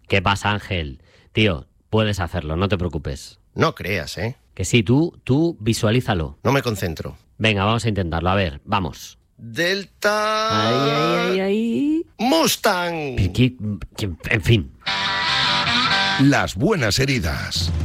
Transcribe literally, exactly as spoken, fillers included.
¿Qué pasa, Ángel? Tío, puedes hacerlo, no te preocupes. No creas, ¿eh? Que sí, tú, tú visualízalo. No me concentro. Venga, vamos a intentarlo. A ver, vamos. Delta... Ay, ay, ay, ay. Mustang. ¿Qué, qué, en fin. Las buenas heridas.